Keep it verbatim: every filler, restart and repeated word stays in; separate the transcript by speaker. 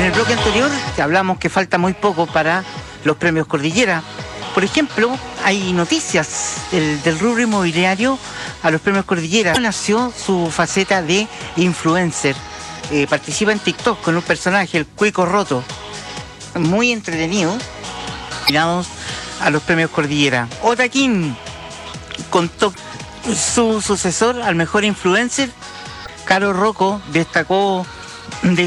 Speaker 1: el bloque anterior hablamos que falta muy poco para los premios Cordillera. Por ejemplo, hay noticias del, del rubro inmobiliario a los premios Cordillera. Nació su faceta de influencer. Eh, participa en TikTok con un personaje, el Cuico Roto. Muy entretenido. Mirados a los premios Cordillera. Otaquín contó su sucesor al mejor influencer. Caro Rocco destacó de